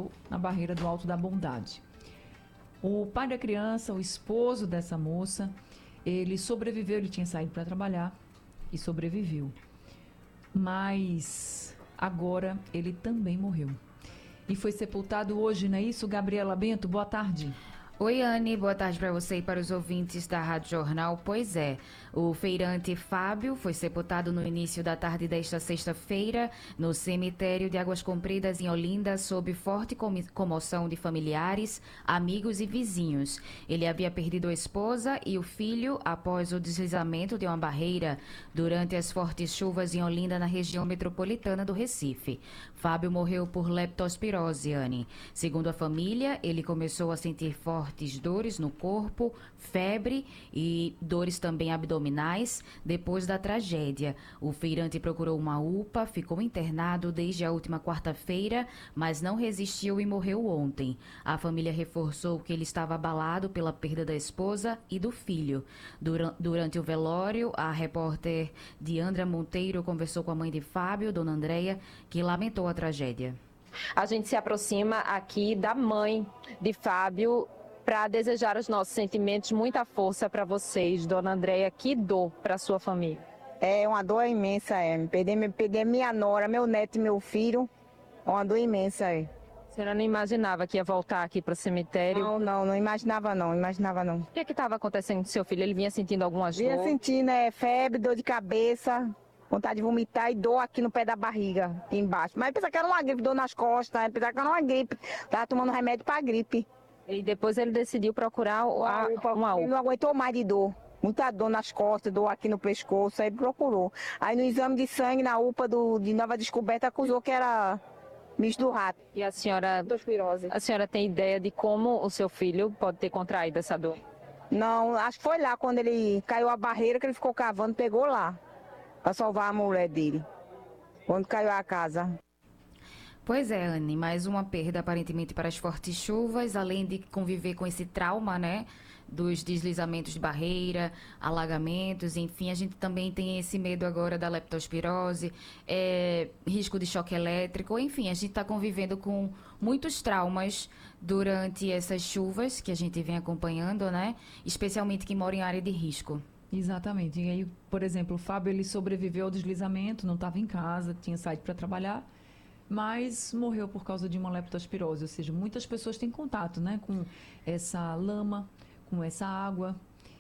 na barreira do Alto da Bondade. O pai da criança, o esposo dessa moça, ele sobreviveu, ele tinha saído para trabalhar e sobreviveu. Mas agora ele também morreu. E foi sepultado hoje, não é isso, Gabriela Bento? Boa tarde. Oi, Anne, boa tarde para você e para os ouvintes da Rádio Jornal. Pois é, o feirante Fábio foi sepultado no início da tarde desta sexta-feira no cemitério de Águas Compridas, em Olinda, sob forte comoção de familiares, amigos e vizinhos. Ele havia perdido a esposa e o filho após o deslizamento de uma barreira durante as fortes chuvas em Olinda, na região metropolitana do Recife. Fábio morreu por leptospirose, Anne. Segundo a família, ele começou a sentir fortes dores no corpo, febre e dores também abdominais depois da tragédia. O feirante procurou uma UPA, ficou internado desde a última quarta-feira, mas não resistiu e morreu ontem. A família reforçou que ele estava abalado pela perda da esposa e do filho. Durante o velório, a repórter Diandra Monteiro conversou com a mãe de Fábio, dona Andréia, que lamentou a tragédia. A gente se aproxima aqui da mãe de Fábio para desejar os nossos sentimentos, muita força para vocês, dona Andréia. Que dor para sua família. É uma dor imensa, perder minha nora, meu neto e meu filho, é uma dor imensa, A senhora não imaginava que ia voltar aqui para o cemitério? Não imaginava não. O que estava acontecendo com seu filho? Ele vinha sentindo algumas dores? Vinha sentindo febre, dor de cabeça, vontade de vomitar e dor aqui no pé da barriga, aqui embaixo. Mas pensava que era uma gripe, dor nas costas, pensava que era uma gripe, estava tomando remédio para gripe. E depois ele decidiu procurar uma UPA. Ele não aguentou mais de dor. Muita dor nas costas, dor aqui no pescoço, aí procurou. Aí no exame de sangue na UPA de Nova Descoberta acusou que era misto do rato. E a senhora tem ideia de como o seu filho pode ter contraído essa dor? Não, acho que foi lá quando ele caiu a barreira que ele ficou cavando, pegou lá, para salvar a mulher dele, quando caiu a casa. Pois é, Anne, mais uma perda aparentemente para as fortes chuvas, além de conviver com esse trauma, né, dos deslizamentos de barreira, alagamentos, enfim, a gente também tem esse medo agora da leptospirose, risco de choque elétrico, enfim, a gente está convivendo com muitos traumas durante essas chuvas que a gente vem acompanhando, né, especialmente quem mora em área de risco. Exatamente. E aí, por exemplo, o Fábio, ele sobreviveu ao deslizamento, não estava em casa, tinha saído para trabalhar, mas morreu por causa de uma leptospirose, ou seja, muitas pessoas têm contato, né, com essa lama, com essa água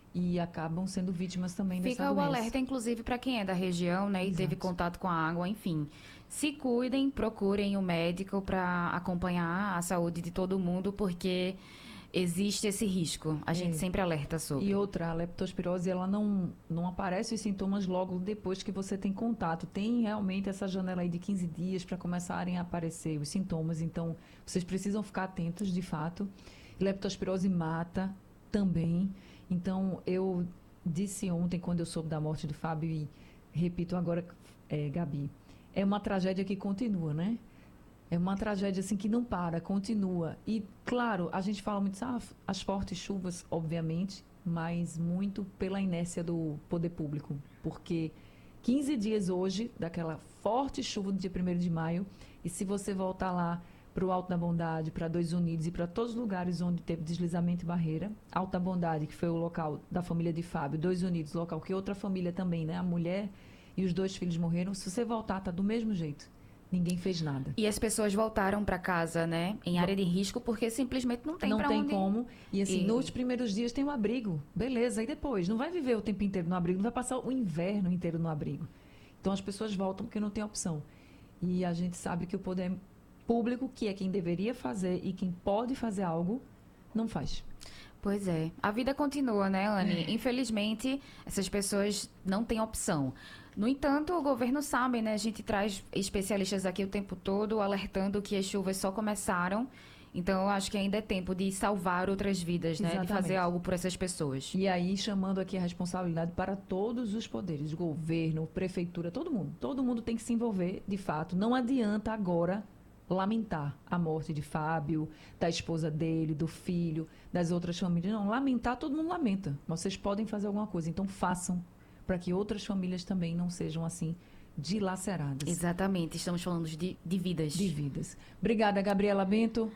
e acabam sendo vítimas também dessa doença. Fica o alerta, inclusive, para quem é da região, né, e teve contato com a água, enfim. Se cuidem, procurem o médico para acompanhar a saúde de todo mundo, porque existe esse risco. A gente sempre alerta sobre. E outra, a leptospirose, ela não aparece os sintomas logo depois que você tem contato. Tem realmente essa janela aí de 15 dias para começarem a aparecer os sintomas. Então, vocês precisam ficar atentos, de fato. Leptospirose mata também. Então, eu disse ontem, quando eu soube da morte do Fábio, e repito agora, Gabi, é uma tragédia que continua, né? É uma tragédia assim que não para, continua. E, claro, a gente fala muito, as fortes chuvas, obviamente, mas muito pela inércia do poder público. Porque 15 dias hoje, daquela forte chuva do dia 1º de maio, e se você voltar lá para o Alto da Bondade, para Dois Unidos e para todos os lugares onde teve deslizamento e barreira, Alto da Bondade, que foi o local da família de Fábio, Dois Unidos, local que outra família também, né? A mulher e os 2 filhos morreram. Se você voltar, tá do mesmo jeito. Ninguém fez nada. E as pessoas voltaram para casa, né? Em área de risco, porque simplesmente não tem para onde. Não tem como. E assim, nos primeiros dias tem um abrigo. Beleza, e depois? Não vai viver o tempo inteiro no abrigo, não vai passar o inverno inteiro no abrigo. Então as pessoas voltam porque não tem opção. E a gente sabe que o poder público, que é quem deveria fazer e quem pode fazer algo, não faz. Pois é. A vida continua, né, Anne? Infelizmente, essas pessoas não têm opção. No entanto, o governo sabe, né? A gente traz especialistas aqui o tempo todo alertando que as chuvas só começaram. Então, eu acho que ainda é tempo de salvar outras vidas, né? Exatamente. De fazer algo por essas pessoas. E aí, chamando aqui a responsabilidade para todos os poderes, governo, prefeitura, todo mundo. Todo mundo tem que se envolver, de fato. Não adianta agora lamentar a morte de Fábio, da esposa dele, do filho, das outras famílias. Não, lamentar, todo mundo lamenta. Vocês podem fazer alguma coisa, então façam, para que outras famílias também não sejam assim dilaceradas. Exatamente, estamos falando de vidas. De vidas. Obrigada, Gabriela Bento.